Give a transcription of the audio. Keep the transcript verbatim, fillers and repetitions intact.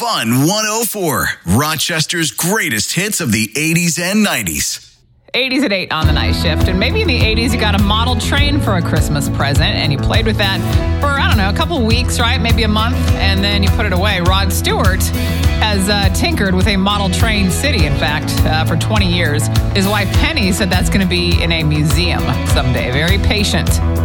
Fun one oh four, Rochester's greatest hits of the eighties and nineties. eighties at eight on the night shift. And maybe in the eighties, you got a model train for a Christmas present, and you played with that for, I don't know, a couple weeks, right? Maybe a month, and then you put it away. Rod Stewart has uh, tinkered with a model train city, in fact, uh, for twenty years. His wife, Penny, said that's going to be in a museum someday. Very patient.